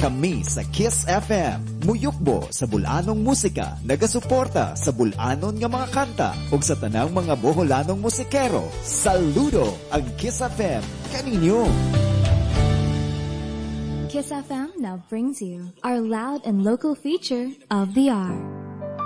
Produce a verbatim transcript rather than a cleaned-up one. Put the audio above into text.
Kami sa Kiss F M, muyukbo sa bulanong musika, nagasuporta sa bulanon nga mga kanta ug sa tanang mga boholanong musikero. Saludo ang Kiss F M kaninyo. Kiss F M now brings you our loud and local feature of the hour.